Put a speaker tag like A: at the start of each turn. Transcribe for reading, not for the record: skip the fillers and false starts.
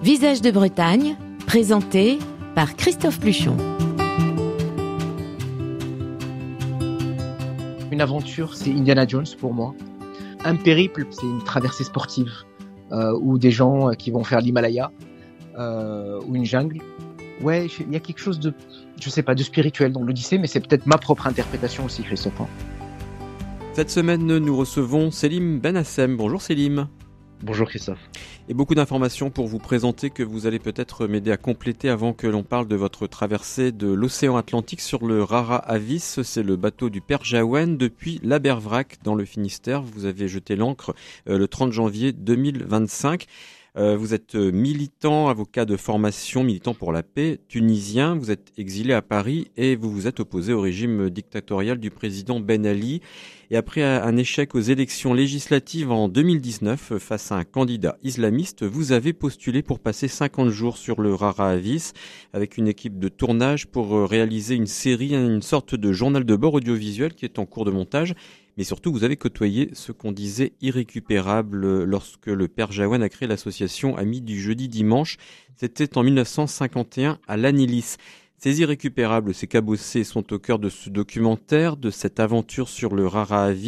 A: Visage de Bretagne, présenté par Christophe Pluchon.
B: Une aventure, c'est Indiana Jones pour moi. Un périple, c'est une traversée sportive ou des gens qui vont faire l'Himalaya ou une jungle. Ouais, il y a quelque chose de, je sais pas, de spirituel dans l'Odyssée, mais c'est peut-être ma propre interprétation aussi, Christophe.
C: Cette semaine, nous recevons Selim Benhassem. Bonjour Selim.
B: Bonjour Christophe.
C: Et beaucoup d'informations pour vous présenter que vous allez peut-être m'aider à compléter avant que l'on parle de votre traversée de l'océan Atlantique sur le Rara Avis. C'est le bateau du Père Jaouën depuis l'Abervrac dans le Finistère. Vous avez jeté l'ancre le 30 janvier 2025. Vous êtes militant, avocat de formation, militant pour la paix, tunisien. Vous êtes exilé à Paris et vous vous êtes opposé au régime dictatorial du président Ben Ali. Et après un échec aux élections législatives en 2019 face à un candidat islamiste, vous avez postulé pour passer 50 jours sur le Rara Avis avec une équipe de tournage pour réaliser une série, une sorte de journal de bord audiovisuel qui est en cours de montage. Mais surtout, vous avez côtoyé ce qu'on disait irrécupérable lorsque le Père Jaouën a créé l'association Amis du Jeudi Dimanche. C'était en 1951 à l'Anilis. Ces irrécupérables, ces cabossés sont au cœur de ce documentaire, de cette aventure sur le Rara Avis.